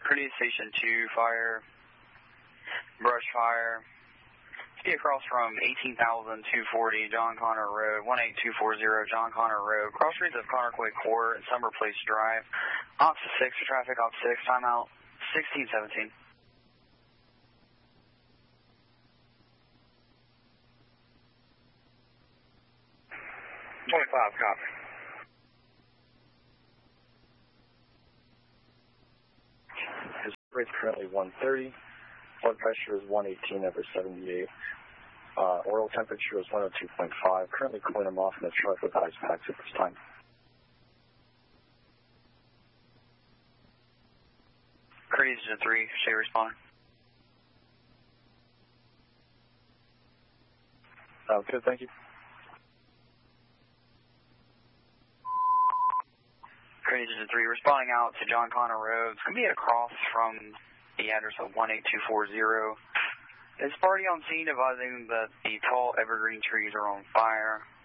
Pretty Station 2, fire, brush fire. Be across from 18,240 John Connor Road, 18240 John Connor Road, cross streets of Connor Quake Court and Summer Place Drive. Ops 6 for traffic, Ops 6, timeout 1617. 25, copy. His rate's currently 130. Blood pressure is 118/78. Oral temperature is 102.5. Currently cooling him off in the truck with ice packs at this time. Curtis 3, stay responding. Good, thank you. Curtis 3, responding out to John Connor Road. It's going to be across from the address of 18240. It's already on scene advising that the tall evergreen trees are on fire.